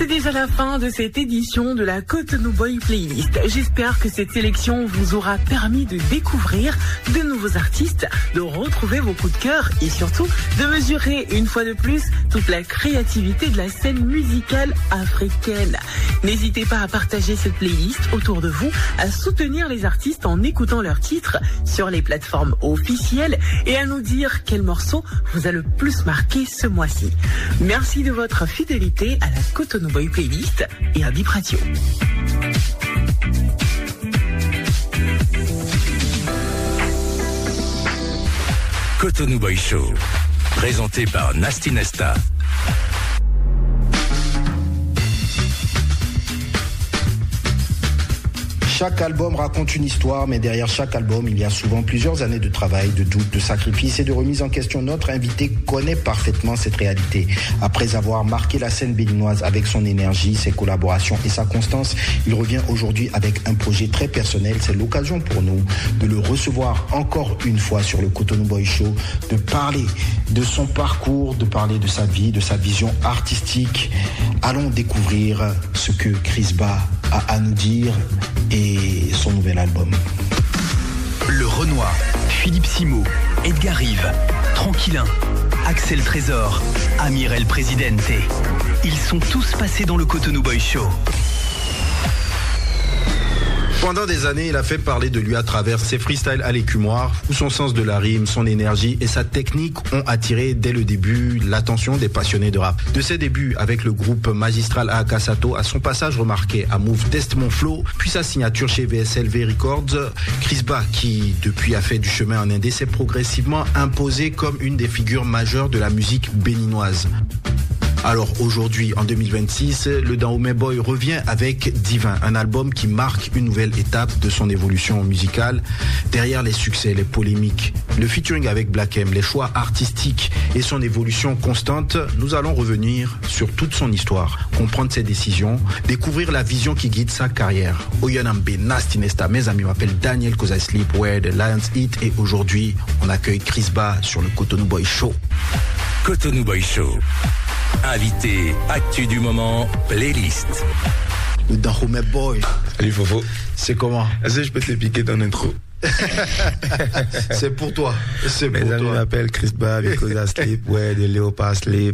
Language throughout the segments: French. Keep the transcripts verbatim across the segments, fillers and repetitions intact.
C'est déjà la fin de cette édition de la Cotonou Boy Playlist. J'espère que cette sélection vous aura permis de découvrir de nouveaux artistes, de retrouver vos coups de cœur et surtout de mesurer une fois de plus toute la créativité de la scène musicale africaine. N'hésitez pas à partager cette playlist autour de vous, à soutenir les artistes en écoutant leurs titres sur les plateformes officielles et à nous dire quel morceau vous a le plus marqué ce mois-ci. Merci de votre fidélité à la Cotonou Boy Playlist et à Bip Radio. Cotonou Boy Show, présenté par Nasty Nesta. Chaque album raconte une histoire, mais derrière chaque album, il y a souvent plusieurs années de travail, de doute, de sacrifice et de remise en question. Notre invité connaît parfaitement cette réalité. Après avoir marqué la scène béninoise avec son énergie, ses collaborations et sa constance, il revient aujourd'hui avec un projet très personnel. C'est l'occasion pour nous de le recevoir encore une fois sur le Cotonou Boy Show, de parler de son parcours, de parler de sa vie, de sa vision artistique. Allons découvrir ce que Chris Ba a à nous dire et son nouvel album. Le Renoir, Philippe Simo, Edgar Rive, Tranquillin, Axel Trésor, Amir El Presidente. Ils sont tous passés dans le Cotonou Boy Show. Pendant des années, il a fait parler de lui à travers ses freestyles à l'écumoire, où son sens de la rime, son énergie et sa technique ont attiré dès le début l'attention des passionnés de rap. De ses débuts avec le groupe magistral Akasato à son passage remarqué à Move Test Mon Flow, puis sa signature chez V S L V Records, Chris Ba, qui depuis a fait du chemin en Indé, s'est progressivement imposé comme une des figures majeures de la musique béninoise. Alors aujourd'hui, en deux mille vingt-six, le Dahomey Boy revient avec Divin, un album qui marque une nouvelle étape de son évolution musicale. Derrière les succès, les polémiques, le featuring avec Black M, les choix artistiques et son évolution constante, nous allons revenir sur toute son histoire, comprendre ses décisions, découvrir la vision qui guide sa carrière. Oyanambe, Nasty Nesta, mes amis, m'appellent Daniel Cause I Sleep, Where the Lions Eat, et aujourd'hui, on accueille Chris Ba sur le Cotonou Boy Show. Cotonou Boy Show. Invité, actu du moment, playlist. Le Dahomey Boy. Salut Fofo. C'est comment? Est-ce que je peux te piquer ton intro? C'est pour toi. C'est Mes pour amis toi. m'appellent Chris Ba, because I sleep, ouais, de Léopard sleep.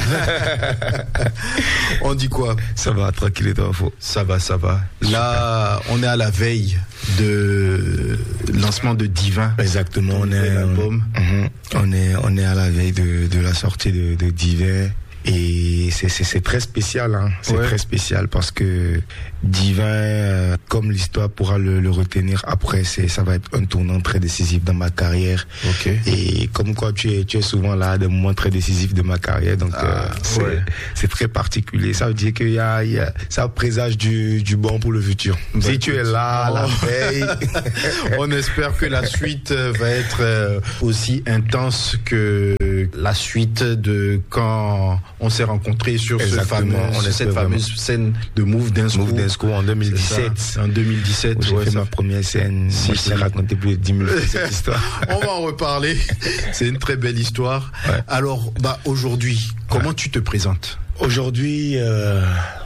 On dit quoi? Ça va, tranquille et toi, Fofo? Ça va, ça va. Là, on est à la veille de lancement de Divin. Exactement, on est, album. Mm-hmm. on est, on est à la veille de, de la sortie de, de Divin. Et c'est, c'est, c'est très spécial, hein. C'est ouais. très spécial parce que Divin, euh, comme l'histoire pourra le, le retenir après, c'est, ça va être un tournant très décisif dans ma carrière. Okay. Et comme quoi tu es, tu es souvent là à des moments très décisifs de ma carrière, donc ah, euh, c'est, ouais. c'est très particulier. Ça veut dire qu'il y a, il y a, ça présage du, du bon pour le futur. Bah, si tu es là, oh. la veille, on espère que la suite va être aussi intense que la suite de quand on s'est rencontrés sur ce fameux, on cette fameuse vraiment. scène de Move Dance Move Dance School en deux mille dix-sept. En deux mille dix-sept, j'ai ouais, fait ma première scène. Si, Moi, je t'ai raconté plus de dix mille fois cette histoire. On va en reparler. C'est une très belle histoire. Ouais. Alors, bah aujourd'hui, comment ouais. tu te présentes? Aujourd'hui, euh,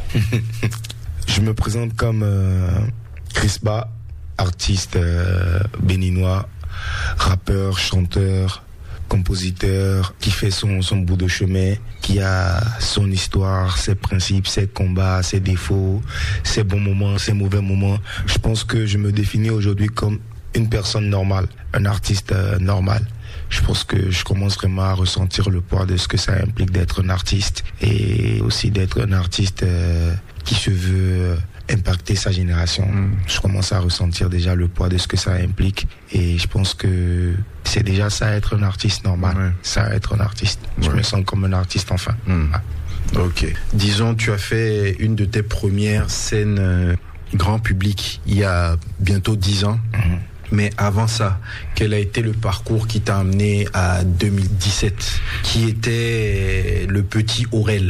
je me présente comme euh, Chris Ba, artiste euh, béninois, rappeur, chanteur, compositeur qui fait son, son bout de chemin, qui a son histoire, ses principes, ses combats, ses défauts, ses bons moments, ses mauvais moments. Je pense que je me définis aujourd'hui comme une personne normale, un artiste euh, normal. Je pense que je commence vraiment à ressentir le poids de ce que ça implique d'être un artiste et aussi d'être un artiste euh, qui se veut impacter sa génération. Mmh. Je commence à ressentir déjà le poids de ce que ça implique et je pense que c'est déjà ça être un artiste normal, ouais. ça être un artiste. Je ouais. me sens comme un artiste enfin. Mmh. Ah. Ok. Disons, tu as fait une de tes premières scènes euh, grand public il y a bientôt dix ans. Mmh. Mais avant ça, quel a été le parcours qui t'a amené à deux mille dix-sept? Qui était le petit Aurel?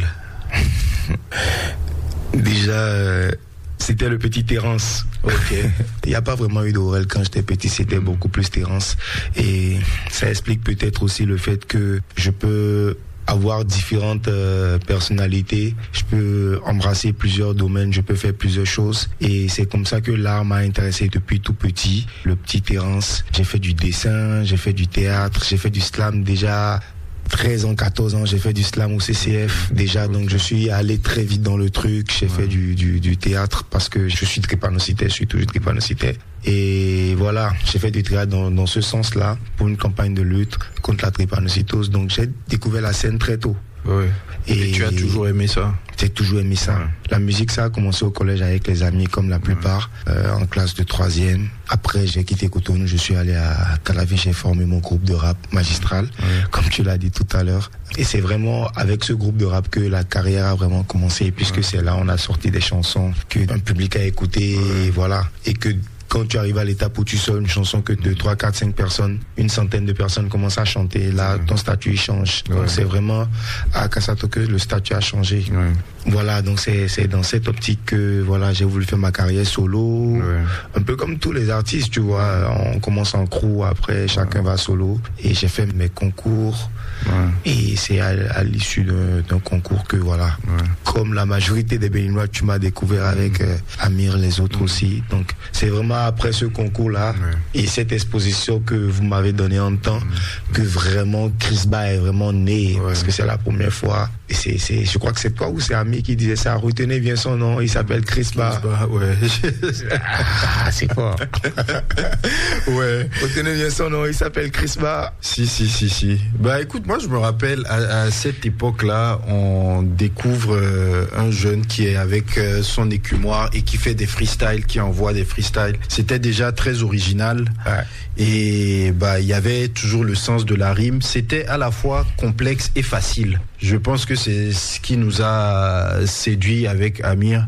Déjà, euh, c'était le petit Terence. Ok. Il n'y a pas vraiment eu d'Aurel quand j'étais petit, c'était mmh. beaucoup plus Terence. Et ça explique peut-être aussi le fait que je peux avoir différentes euh, personnalités. Je peux embrasser plusieurs domaines, je peux faire plusieurs choses. Et c'est comme ça que l'art m'a intéressé depuis tout petit. Le petit Terence, j'ai fait du dessin, j'ai fait du théâtre, j'ai fait du slam déjà. treize ans, quatorze ans, j'ai fait du slam au C C F déjà, donc je suis allé très vite dans le truc. J'ai ouais. fait du, du, du théâtre parce que je suis drépanocytaire, je suis toujours drépanocytaire. Et voilà, j'ai fait du théâtre dans, dans ce sens-là pour une campagne de lutte contre la drépanocytose. Donc j'ai découvert la scène très tôt. Ouais. Et, et tu as toujours aimé ça? J'ai toujours aimé ça. Ouais. La musique, ça a commencé au collège avec les amis, comme la plupart, ouais. euh, en classe de troisième. Après, j'ai quitté Cotonou, je suis allé à Calavi, j'ai formé mon groupe de rap magistral, ouais. comme tu l'as dit tout à l'heure. Et c'est vraiment avec ce groupe de rap que la carrière a vraiment commencé, puisque ouais. c'est là on a sorti des chansons qu'un public a écouté, ouais. et voilà. Et que quand tu arrives à l'étape où tu sors une chanson que deux, trois, quatre, cinq personnes, une centaine de personnes commencent à chanter, là, ton statut il change. Donc ouais. c'est vraiment à Kassato que le statut a changé. Ouais. Voilà, donc c'est, c'est dans cette optique que voilà, j'ai voulu faire ma carrière solo. Ouais. Un peu comme tous les artistes, tu vois. On commence en crew, après chacun ouais. va solo. Et j'ai fait mes concours. Ouais. Et c'est à, à l'issue d'un, d'un concours que voilà, ouais. comme la majorité des Béninois, tu m'as découvert avec euh, Amir, les autres mmh. aussi. Donc c'est vraiment après ce concours-là ouais. et cette exposition que vous m'avez donné en temps mmh. que vraiment Crisba est vraiment né, ouais. parce que c'est la première fois. Et c'est, c'est, je crois que c'est toi ou c'est Amir qui disait ça. Retenez bien son nom, il s'appelle Crisba. Crisba, ouais. Ah, c'est fort. Ouais. Retenez bien son nom, il s'appelle Crisba. Si, si, si, si. Bah écoute, moi je me rappelle à, à cette époque-là, on découvre euh, un jeune qui est avec euh, son écumoire et qui fait des freestyles, qui envoie des freestyles. C'était déjà très original. Ouais. Et bah il y avait toujours le sens de la rime. C'était à la fois complexe et facile. Je pense que c'est ce qui nous a séduit avec Amir.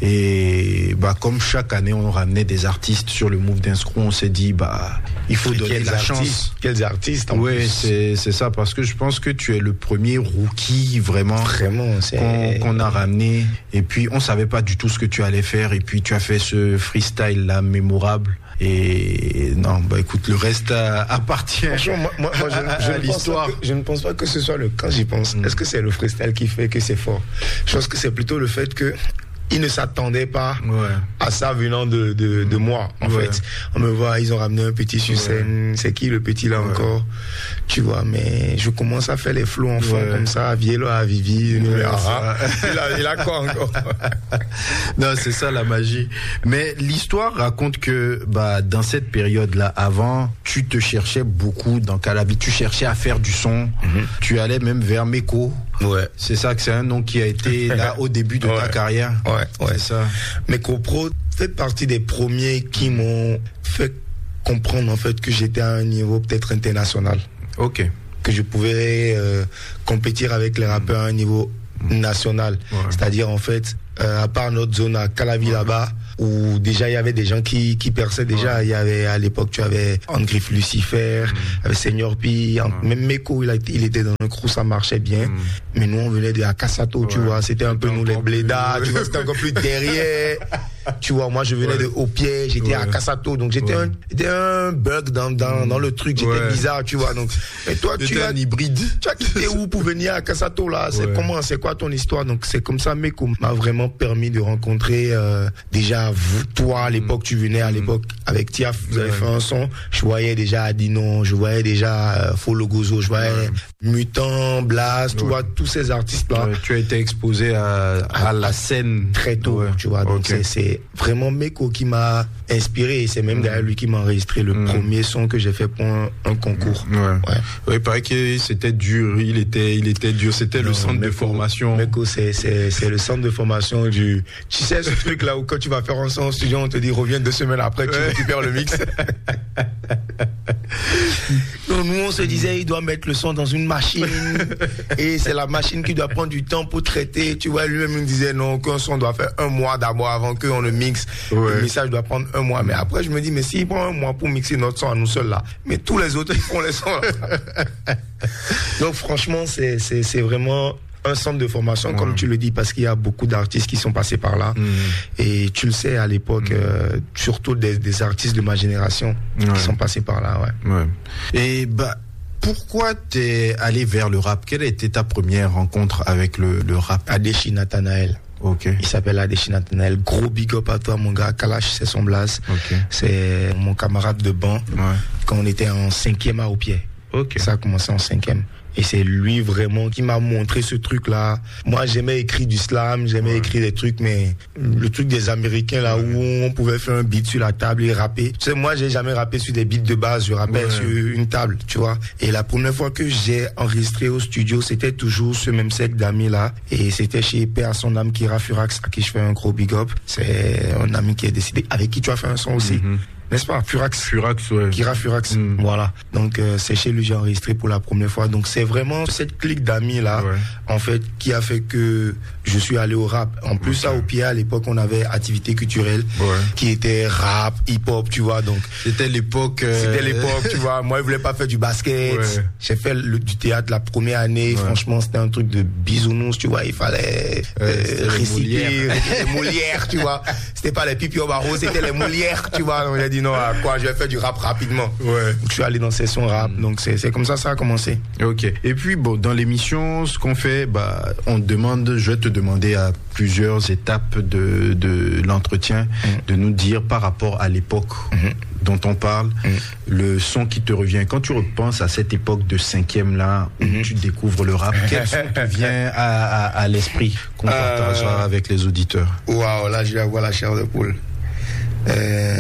Et bah comme chaque année on ramenait des artistes sur le Move d'Inscrew, on s'est dit bah il faut donner la artistes, chance. Quels artistes en ouais, plus. c'est c'est ça, parce que je pense que tu es le premier rookie vraiment, vraiment c'est... qu'on, qu'on a ramené. Et puis on savait pas du tout ce que tu allais faire. Et puis tu as fait ce freestyle là mémorable. Et non, bah écoute, le reste a, appartient moi, moi, moi, je, à, je, à l'histoire. Que, je ne pense pas que ce soit le cas, j'y pense. Mm. Est-ce que c'est le freestyle qui fait que c'est fort? Je pense que c'est plutôt le fait que ils ne s'attendaient pas ouais. à ça venant de, de, de moi, en ouais. fait. On me voit, ils ont ramené un petit sur scène. Ouais. C'est qui le petit là ouais. encore? Tu vois, mais je commence à faire les flots en fond ouais. comme ça, à Vielo, à Vivi. Ouais, ah, il, a, il a quoi encore? Non, c'est ça la magie. Mais l'histoire raconte que bah, dans cette période-là, avant, tu te cherchais beaucoup dans Calavi. Tu cherchais à faire du son. Mm-hmm. Tu allais même vers Meko. Ouais. C'est ça, que c'est un nom qui a été là au début de ouais. ta carrière. Ouais, ouais. C'est ça. Meko Pro fait partie des premiers qui m'ont fait comprendre en fait que j'étais à un niveau peut-être international. Ok. Que je pouvais euh, compétir avec les rappeurs à un niveau national. Ouais. C'est-à-dire en fait, euh, à part notre zone à Calavi ouais. là-bas, où déjà il y avait des gens qui, qui perçaient déjà. Ouais. Il y avait à l'époque, tu avais Andrif Lucifer, mm. avec Senior P, mm. même Meko, il, a, il était dans le crew, ça marchait bien. Mm. Mais nous, on venait de Kassato, ouais. tu vois, c'était un peu nous les blédards, tu vois, c'était encore plus derrière. Tu vois, moi je venais ouais. de Haut-Pied, j'étais ouais. à Kassato, donc j'étais, ouais. un, j'étais un bug dans, dans, dans le truc, j'étais ouais. bizarre, tu vois. Donc, mais toi, tu as un hybride. Tu as quitté où pour venir à Kassato là? C'est ouais. comment, c'est quoi ton histoire? Donc c'est comme ça, Meko m'a vraiment permis de rencontrer euh, déjà vous, toi à l'époque, tu venais à l'époque avec Tiaf, vous avez ouais. fait un son. Je voyais déjà Adino, je voyais déjà euh, Folo Gozo, je voyais ouais. Mutant, Blast, tu ouais. vois, tous ces artistes là. Ouais. Tu as été exposé à, à, à la scène très tôt, ouais. tu vois. Donc okay. c'est, c'est vraiment Meko qui m'a inspiré, et c'est même mmh. derrière lui qui m'a enregistré le mmh. premier son que j'ai fait pour un, un concours. Ouais. Ouais. Ouais, il paraît que c'était dur, il était, il était dur, c'était non, le centre Meko, de formation. Meko, c'est, c'est, c'est le centre de formation du, tu sais, ce truc là où quand tu vas faire un son au studio, on te dit reviens deux semaines après, tu ouais. récupères le mix. Donc nous, on se disait, il doit mettre le son dans une machine, et c'est la machine qui doit prendre du temps pour traiter. Tu vois, lui-même, il me disait non, qu'un son doit faire un mois d'abord avant qu'on le mixe. Ouais. Le mixage doit prendre un mois. Mais après, je me dis, mais s'il prend un mois pour mixer notre son à nous seuls là, mais tous les autres, ils font les sons là. Donc franchement, c'est, c'est, c'est vraiment un centre de formation, ouais. comme tu le dis, parce qu'il y a beaucoup d'artistes qui sont passés par là. Mmh. Et tu le sais, à l'époque, mmh. euh, surtout des, des artistes de ma génération ouais. qui sont passés par là. Ouais. Ouais. Et bah, pourquoi t'es allé vers le rap? Quelle a été ta première rencontre avec le, le rap? Adeshi Nathanael. Ok. Il s'appelle Adeshi Nathanael. Gros big up à toi, mon gars. Kalash, c'est son blaze. Ok. C'est mon camarade de banc. Ouais. Quand on était en cinquième à au pied. Ok. Ça a commencé en cinquième. Et c'est lui vraiment qui m'a montré ce truc-là. Moi, j'aimais écrire du slam, j'aimais ouais. écrire des trucs, mais le truc des Américains, là, ouais. où on pouvait faire un beat sur la table et rapper. Tu sais, moi, j'ai jamais rappé sur des beats de base, je rappais ouais. sur une table, tu vois. Et la première fois que j'ai enregistré au studio, c'était toujours ce même set d'amis-là. Et c'était chez P à son âme, Kira Furax, à qui je fais un gros big up. C'est un ami qui est décidé, avec qui tu as fait un son aussi. Mm-hmm. N'est-ce pas? Furax. Furax, ouais. Kira Furax. Mm. Voilà. Donc, euh, c'est chez lui, j'ai enregistré pour la première fois. Donc, c'est vraiment cette clique d'amis-là, ouais. en fait, qui a fait que je suis allé au rap. En plus, okay. ça, au pied, à l'époque, on avait activité culturelle, ouais. qui était rap, hip-hop, tu vois. Donc, c'était l'époque, euh... c'était l'époque, tu vois. Moi, je voulais pas faire du basket. Ouais. J'ai fait le, du théâtre la première année. Ouais. Franchement, c'était un truc de bisounours, tu vois. Il fallait, euh, euh, réciter les Molières, tu vois. C'était pas les pipi au barreau, c'était les Molières, tu vois. Donc, j'ai dit non, à quoi, je vais faire du rap rapidement. Ouais. Donc, je suis allé dans session rap. Mm. Donc, c'est, c'est comme ça, ça a commencé. Ok. Et puis, bon, dans l'émission, ce qu'on fait, bah, on demande, je vais te demander à plusieurs étapes de, de l'entretien, mm. de nous dire par rapport à l'époque mm. dont on parle, mm. le son qui te revient. Quand tu repenses à cette époque de cinquième là, où mm. tu découvres le rap, quel son te vient à, à, à l'esprit qu'on euh... partagera avec les auditeurs? Waouh, là, je vais avoir la chair de poule. Euh...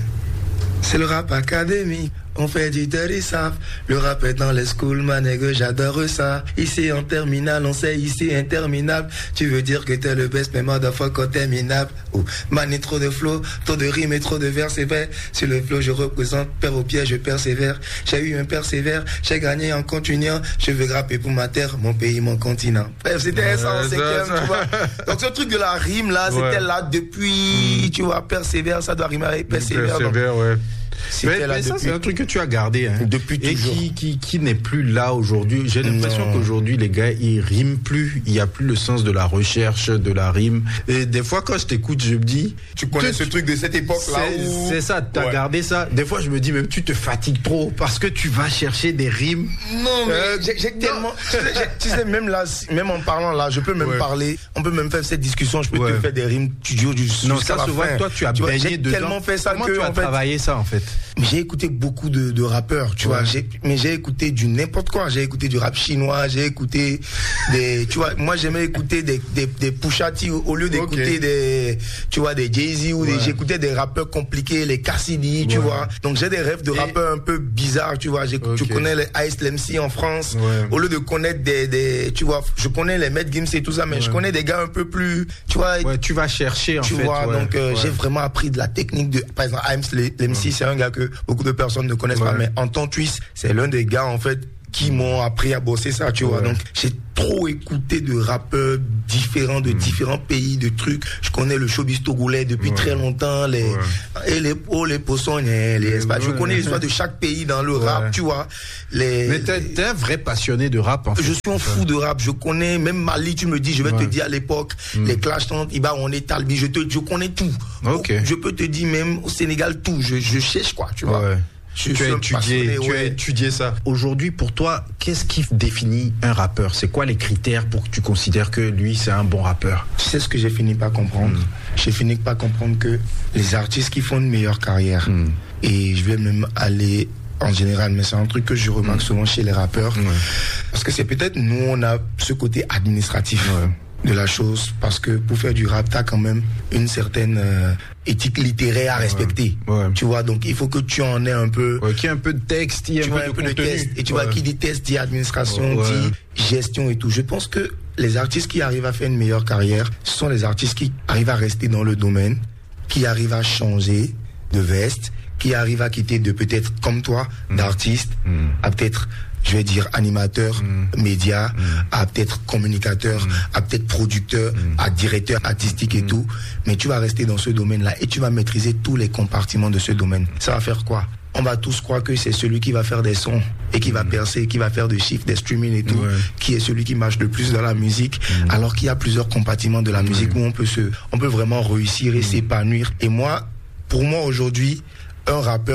C'est le rap académie. On fait du dirty sap. Le rap est dans les schools, manégue, j'adore ça. Ici en terminale, on sait ici interminable. Tu veux dire que t'es le best, mais motherfucker t'es minable. Oh, mané trop de flow, trop de rimes et trop de vers, c'est vrai. Sur le flow, je représente, père au pied, je persévère. J'ai eu un persévère, j'ai gagné en continuant. Je veux rapper pour ma terre, mon pays, mon continent. Bref, c'était ouais, ça en cinquième, tu vois. Donc ce truc de la rime là, ouais. c'était là depuis, mmh. tu vois, persévère, ça doit rimer avec persévère. Persévère, donc, ouais. Mais, mais ça, depuis... c'est un truc que tu as gardé, hein. Depuis toujours. Et qui, qui, qui n'est plus là aujourd'hui. J'ai l'impression non. qu'aujourd'hui, les gars, ils riment plus. Il n'y a plus le sens de la recherche, de la rime. Et des fois, quand je t'écoute, je me dis... Tu connais ce truc de cette époque-là c'est, où... c'est ça, tu as ouais. gardé ça. Des fois, je me dis, même tu te fatigues trop parce que tu vas chercher des rimes. Non, mais euh, j'ai, j'ai tellement... tu, sais, tu sais, même là, même en parlant là, je peux même ouais. parler. On peut même faire cette discussion. Je peux ouais. te faire des rimes. Tu dis du Non, ça se voit que toi, tu as tu baigné j'ai dedans. tellement fait ça Comment que... tu as en fait, travaillé ça, en fait? J'ai écouté beaucoup de, de rappeurs, tu ouais. vois. J'ai, mais j'ai écouté du n'importe quoi. J'ai écouté du rap chinois. J'ai écouté des, tu vois. Moi, j'aimais écouter des des, des Pusha T au, au lieu d'écouter okay. des, tu vois, des Jay-Z ou ouais. des. J'écoutais des rappeurs compliqués, les Cassidy, tu ouais. vois. Donc j'ai des rêves de Et... rappeurs un peu bizarres, tu vois. J'ai, okay. Je connais les Ice M C en France. Ouais. Au lieu de connaître des, des, tu vois, je connais les Matt Gims et tout ça, mais ouais. je connais des gars un peu plus, tu vois. Ouais, tu vas chercher en tu fait. Tu vois. Ouais. Donc euh, ouais. j'ai vraiment appris de la technique de, par exemple, Ice M C, ouais. c'est un gars que beaucoup de personnes ne connaissent ouais. pas, mais en tant twist, c'est l'un des gars en fait qui m'ont appris à bosser ça, tu ouais. vois. Donc j'ai trop écouté de rappeurs différents de mmh. différents pays, de trucs. Je connais le showbiz togolais depuis ouais. très longtemps, les ouais. et les oh, les poissonniers, les ouais. je connais l'histoire de chaque pays dans le ouais. rap, tu vois. Les Mais t'es, t'es un vrai passionné de rap en fait. Je suis un fou de rap, je connais même Mali, tu me dis, je vais ouais. te dire à l'époque, mmh. les Clash Iba, on est Talbi, je te je connais tout. Okay. Je peux te dire même au Sénégal tout, je je cherche quoi, tu vois. Ouais. Je tu as étudié, tu ouais. as étudié ça. Aujourd'hui, pour toi, qu'est-ce qui définit un rappeur? C'est quoi les critères pour que tu considères que lui, c'est un bon rappeur? Tu sais ce que j'ai fini par comprendre? Mmh. J'ai fini par comprendre que les artistes qui font une meilleure carrière, mmh. et je vais même aller en général, mais c'est un truc que je remarque mmh. souvent chez les rappeurs, ouais. parce que c'est peut-être nous, on a ce côté administratif. Ouais. de la chose, parce que pour faire du rap, t'as quand même une certaine euh, éthique littéraire à respecter. Ouais, ouais. Tu vois, donc il faut que tu en aies un peu. Ouais, qu'il y ait un peu de texte, il y a un, peu, un peu de, de texte. Et tu ouais. vois, qui dit texte, dit administration, ouais. dit gestion et tout. Je pense que les artistes qui arrivent à faire une meilleure carrière, ce sont les artistes qui arrivent à rester dans le domaine, qui arrivent à changer de veste, qui arrivent à quitter de peut-être comme toi, mmh. d'artiste, mmh. à peut-être, je vais dire, animateur, mmh. média, mmh. à peut-être communicateur, mmh. à peut-être producteur, mmh. à directeur artistique et mmh. tout. Mais tu vas rester dans ce domaine-là et tu vas maîtriser tous les compartiments de ce domaine. Ça va faire quoi? On va tous croire que c'est celui qui va faire des sons et qui va mmh. percer, qui va faire des chiffres, des streaming et tout, ouais. qui est celui qui marche le plus dans la musique, mmh. alors qu'il y a plusieurs compartiments de la musique mmh. où on peut se, on peut vraiment réussir et mmh. s'épanouir. Et moi, pour moi aujourd'hui, un rappeur,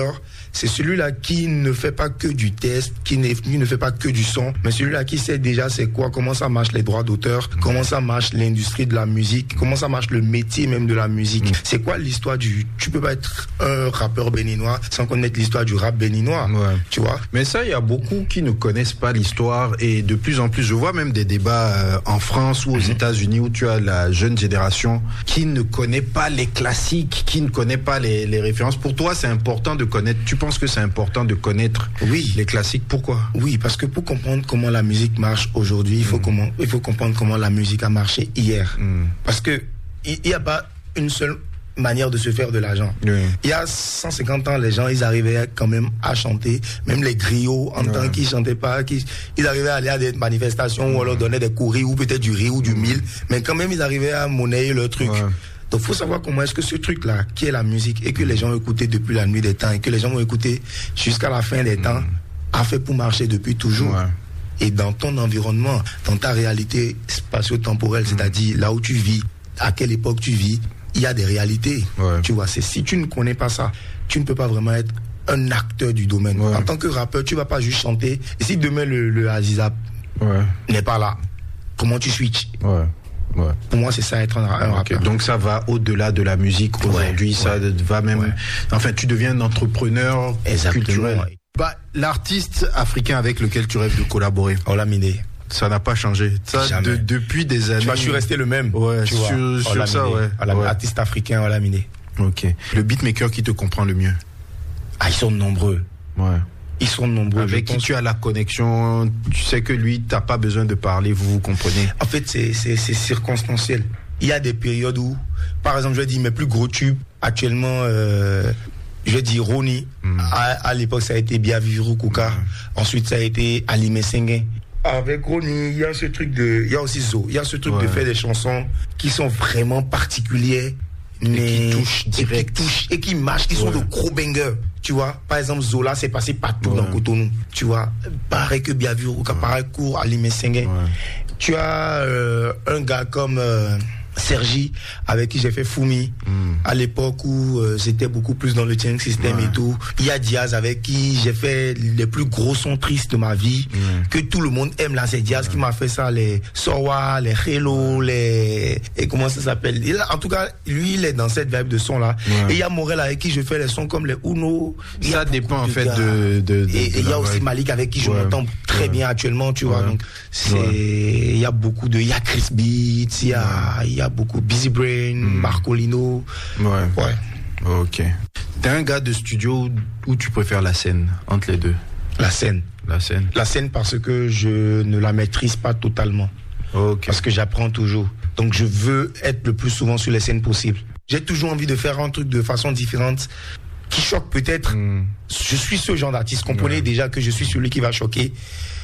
c'est celui-là qui ne fait pas que du test, qui ne, qui ne fait pas que du son, mais celui-là qui sait déjà c'est quoi, comment ça marche les droits d'auteur, comment ça marche l'industrie de la musique, comment ça marche le métier même de la musique. Mmh. C'est quoi l'histoire du... Tu peux pas être un rappeur béninois sans connaître l'histoire du rap béninois, ouais. tu vois. Mais ça, il y a beaucoup qui ne connaissent pas l'histoire et de plus en plus, je vois même des débats euh, en France ou aux mmh. États-Unis où tu as la jeune génération qui ne connaît pas les classiques, qui ne connaît pas les, les références. Pour toi, c'est important de connaître, tu penses que c'est important de connaître oui. les classiques, pourquoi? Oui, parce que pour comprendre comment la musique marche aujourd'hui, il faut, mmh. comment, il faut comprendre comment la musique a marché hier. Mmh. Parce que il n'y a pas une seule manière de se faire de l'argent. Oui. Il y a cent cinquante ans, les gens, ils arrivaient quand même à chanter, même les griots, en ouais. tant qu'ils chantaient pas, qu'ils, ils arrivaient à aller à des manifestations ouais. où on leur donnait des courriers ou peut-être du riz ou du mil, mais quand même, ils arrivaient à monnayer leur truc. Ouais. Donc, il faut savoir comment est-ce que ce truc-là, qui est la musique, et que les gens ont écouté depuis la nuit des temps, et que les gens ont écouté jusqu'à la fin des mmh. temps, a fait pour marcher depuis toujours. Ouais. Et dans ton environnement, dans ta réalité spatio-temporelle, mmh. c'est-à-dire là où tu vis, à quelle époque tu vis, il y a des réalités. Ouais. Tu vois, c'est si tu ne connais pas ça, tu ne peux pas vraiment être un acteur du domaine. Ouais. En tant que rappeur, tu ne vas pas juste chanter. Et si demain le, le Azizap ouais. n'est pas là, comment tu switches? Ouais. Ouais. Pour moi, c'est ça être un, un okay. rappeur. Donc ça va au-delà de la musique aujourd'hui. Ouais. Ça ouais. va même. Ouais. Enfin, tu deviens un entrepreneur Exactement. culturel. Bah, l'artiste africain avec lequel tu rêves de collaborer. Olamide. Ça n'a pas changé. Ça, de, depuis des années. Tu vois, je suis resté le même. Ouais, tu sur, vois. sur ça, ouais. ouais. Artiste africain, Olamide. Ok. Le beatmaker qui te comprend le mieux? Ah, ils sont nombreux. Ouais. Ils sont nombreux. Avec qui tu as la connexion, tu sais que lui, t'as pas besoin de parler, vous vous comprenez. En fait, c'est, c'est, c'est circonstanciel. Il y a des périodes où, par exemple, je vais dire mes plus gros tubes, actuellement, euh, je vais dire Roni. Mm. À, à l'époque, ça a été Biaviru Kuka. Mm. Ensuite, ça a été Ali Messengue. Avec Roni, il y a ce truc de, il y a aussi Zo, il y a ce truc ouais. de faire des chansons qui sont vraiment particulières, mais et qui touchent direct, et qui touchent et qui marchent, qui ouais. sont de gros bangers. Tu vois, par exemple, Zola s'est passé partout ouais. dans Cotonou. Tu vois, pareil que Biaviru, ouais. pareil que Ali Messengue. Ouais. Tu as euh, un gars comme euh, Sergi, avec qui j'ai fait Fumi, mm. à l'époque où euh, c'était beaucoup plus dans le chain system ouais. et tout. Il y a Diaz, avec qui j'ai fait les plus gros sons tristes de ma vie, mm. que tout le monde aime là. C'est Diaz ouais. qui m'a fait ça, les Sowa, les Hello, les... Et comment ça s'appelle? Et là, en tout cas, lui, il est dans cette vibe de son là. Ouais. Et il y a Morel avec qui je fais les sons comme les Uno. Ça dépend en fait de, de, de... Et il y a aussi Malik avec qui je ouais. m'entends très ouais. bien actuellement, tu ouais. vois. Donc, c'est... Il ouais. y a beaucoup de... Il y a Chris Beats, il y a... Ouais. Il y a beaucoup Busy Brain, mm. Marcolino. Ouais. Ouais. Ok. T'es un gars de studio où tu préfères la scène entre les deux? La scène. La scène. La scène parce que je ne la maîtrise pas totalement. Ok. Parce que j'apprends toujours. Donc je veux être le plus souvent sur les scènes possibles. J'ai toujours envie de faire un truc de façon différente qui choque peut-être. Mm. Je suis ce genre d'artiste. Comprenez ouais. déjà que je suis celui qui va choquer.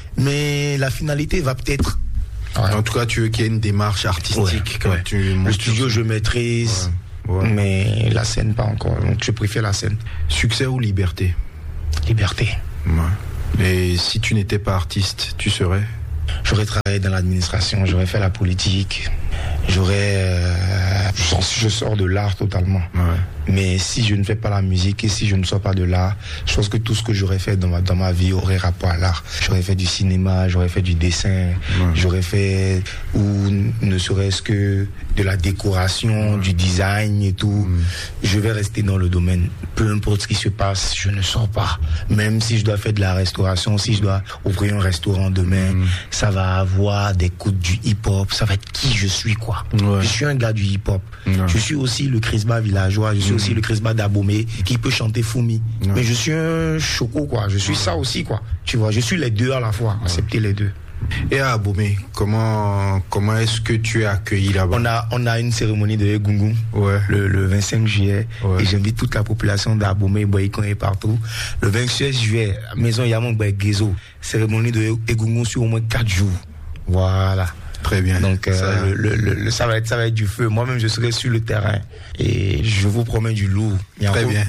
Mais la finalité va peut-être... Ouais. En tout cas, tu veux qu'il y ait une démarche artistique. Ouais, ouais. Tu le studio, je maîtrise, ouais. Ouais. mais la scène, pas encore. Donc, je préfère la scène. Succès ou liberté? Liberté. Ouais. Et si tu n'étais pas artiste, tu serais? J'aurais travaillé dans l'administration, j'aurais fait la politique, j'aurais... Euh, je sors de l'art totalement. Ouais. Mais si je ne fais pas la musique et si je ne sors pas de l'art, je pense que tout ce que j'aurais fait dans ma, dans ma vie aurait rapport à l'art. J'aurais fait du cinéma, j'aurais fait du dessin, ouais. j'aurais fait, ou ne serait-ce que de la décoration, ouais. du design et tout. Ouais. Je vais rester dans le domaine. Peu importe ce qui se passe, je ne sors pas. Même si je dois faire de la restauration, si je dois ouvrir un restaurant demain, ouais. ça va avoir des coups du hip-hop, ça va être qui je suis, quoi. Ouais. Je suis un gars du hip-hop. Ouais. Je suis aussi le Crisba villageois, je suis aussi le Crisba d'Abomey qui peut chanter Fumi. Ouais. Mais je suis un choco, quoi. Je suis ouais. ça aussi, quoi. Tu vois, je suis les deux à la fois. Ouais. Accepter les deux. Et à Abomey, comment, comment est-ce que tu es accueilli là-bas? On a, on a une cérémonie de Egungun ouais. le, le vingt-cinq juillet. Ouais. Et j'invite toute la population d'Abomey, Boyikon et partout. Le vingt-six juillet, maison Yamon Gezo. Cérémonie de Egungun sur au moins quatre jours. Voilà. Très bien. Donc, euh, ça... Le, le, le, ça, va être, ça va être du feu. Moi-même, je serai sur le terrain. Et je vous promets du lourd. Très bien.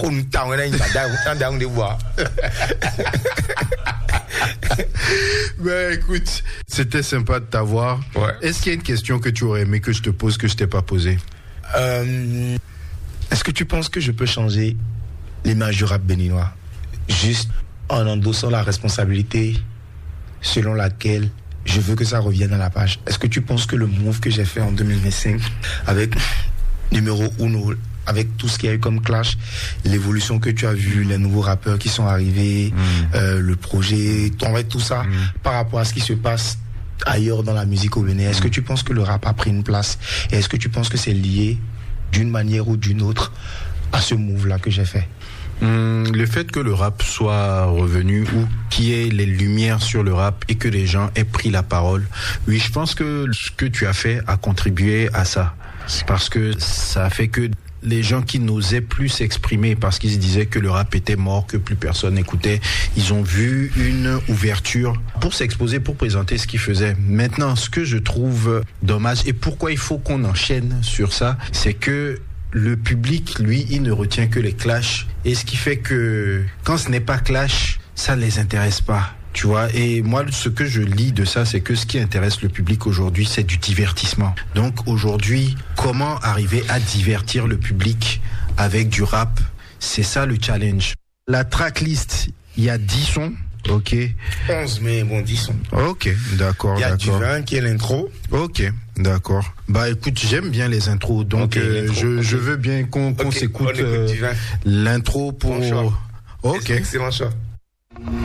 Ben, écoute, c'était sympa de t'avoir. Ouais. Est-ce qu'il y a une question que tu aurais aimé que je te pose, que je t'ai pas posée? euh, Est-ce que tu penses que je peux changer l'image du rap béninois? juste en endossant la responsabilité selon laquelle je veux que ça revienne à la page. Est-ce que tu penses que le move que j'ai fait en deux mille vingt-cinq avec numéro uno, avec tout ce qu'il y a eu comme clash, l'évolution que tu as vue, les nouveaux rappeurs qui sont arrivés, mmh. euh, le projet, en fait tout ça, mmh. par rapport à ce qui se passe ailleurs dans la musique au Bénin, est-ce mmh. que tu penses que le rap a pris une place? Et est-ce que tu penses que c'est lié d'une manière ou d'une autre à ce move-là que j'ai fait? Hum, le fait que le rap soit revenu ou qu'il y ait les lumières sur le rap et que les gens aient pris la parole, oui, je pense que ce que tu as fait a contribué à ça. C'est parce que ça a fait que les gens qui n'osaient plus s'exprimer parce qu'ils se disaient que le rap était mort, que plus personne n'écoutait, ils ont vu une ouverture pour s'exposer, pour présenter ce qu'ils faisaient. Maintenant, ce que je trouve dommage et pourquoi il faut qu'on enchaîne sur ça, c'est que le public, lui, il ne retient que les clashs. Et ce qui fait que quand ce n'est pas clash, ça ne les intéresse pas. Tu vois, et moi, ce que je lis de ça, c'est que ce qui intéresse le public aujourd'hui, c'est du divertissement. Donc aujourd'hui, comment arriver à divertir le public avec du rap? C'est ça le challenge. La tracklist, il y a dix sons. Ok. onze, mais bon, dix sons. Ok, d'accord. Il y a d'accord. du vingt qui est l'intro. Ok, d'accord. Bah écoute, j'aime bien les intros, donc okay, euh, je, okay. je veux bien qu'on, qu'on okay, s'écoute euh, l'intro pour... Bon choix. Ok. Excellent choix.